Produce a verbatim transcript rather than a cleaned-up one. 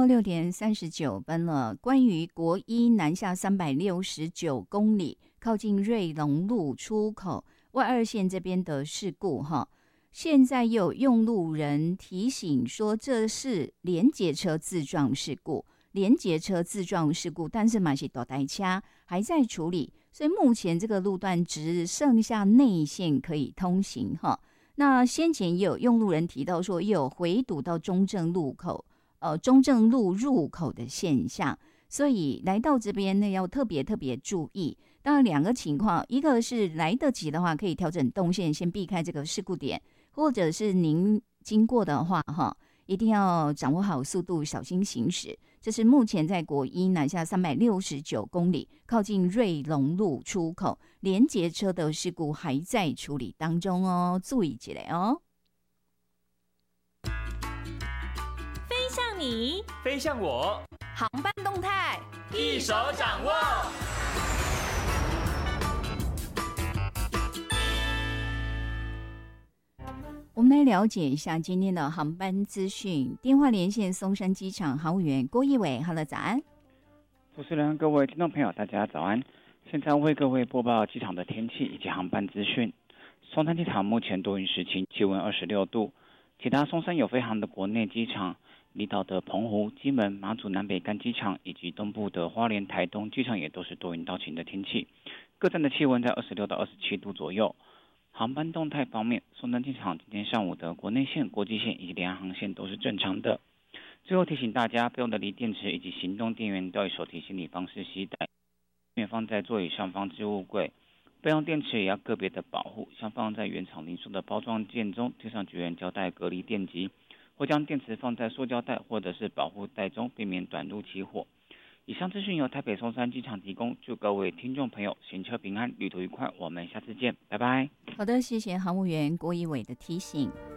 哦，六点三十九分了。关于国一南下三百六十九公里，靠近瑞隆路出口外二线这边的事故哈，现在又有用路人提醒说这是连结车自撞事故，连结车自撞事故，但是嘛是大台车还在处理，所以目前这个路段只剩下内线可以通行哈。那先前也有用路人提到说，也有回堵到中正路口，呃，中正路入口的现象，所以来到这边呢，要特别特别注意。当然，两个情况，一个是来得及的话，可以调整动线，先避开这个事故点；或者是您经过的话，哈，一定要掌握好速度，小心行驶。这是目前在国一南下三百六十九公里，靠近瑞隆路出口连结车的事故还在处理当中哦，注意起来哦。 飞向你， 飞向我， 航班动态一手掌握。 我们来了解一下今天的航班资讯。电话连线松山机场航务员郭一伟 ，Hello， 早安。 主持人、各位听众朋友，大家早安。现在为各位播报机场的天气以及航班资讯。松山机场目前多云时晴，气温二十六度。其他松山有飞航的国内机场，离岛的澎湖、金门、马祖南北干机场以及东部的花莲、台东机场也都是多云到晴的天气。各站的气温在二十六到二十七度左右。航班动态方面，松山机场今天上午的国内线、国际线以及联航线都是正常的。最后提醒大家，备用的锂电池以及行动电源都要以手提行李方式携带，免放在座椅上方置物柜。备用电池也要个别的保护，像放在原厂零售的包装件中贴上绝缘胶带隔离电极，或将电池放在塑胶袋或者是保护袋中，避免短路起火。以上资讯由台北松山机场提供，祝各位听众朋友行车平安，旅途愉快，我们下次见，拜拜。 好的，谢谢航务员郭一伟的提醒。